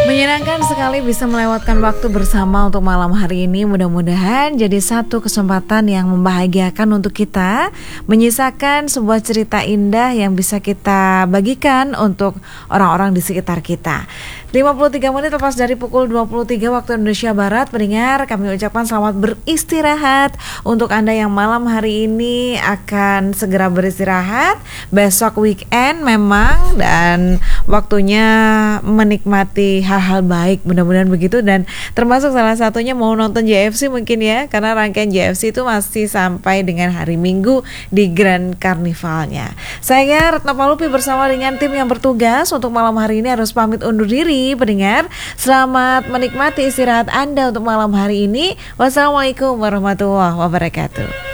Menyenangkan sekali bisa melewatkan waktu bersama untuk malam hari ini. Mudah-mudahan jadi satu kesempatan yang membahagiakan untuk kita, menyisakan sebuah cerita indah yang bisa kita bagikan untuk orang-orang di sekitar kita. 53 menit lepas dari pukul 23 waktu Indonesia Barat. Pendengar, kami ucapkan selamat beristirahat untuk Anda yang malam hari ini akan segera beristirahat. Besok weekend memang, dan waktunya menikmati hal-hal baik, mudah-mudahan begitu. Dan termasuk salah satunya mau nonton JFC mungkin ya, karena rangkaian JFC itu masih sampai dengan hari Minggu di Grand Carnivalnya. Saya Retno Palupi bersama dengan tim yang bertugas untuk malam hari ini harus pamit undur diri. Pendengar, selamat menikmati istirahat Anda untuk malam hari ini. Wassalamualaikum warahmatullahi wabarakatuh.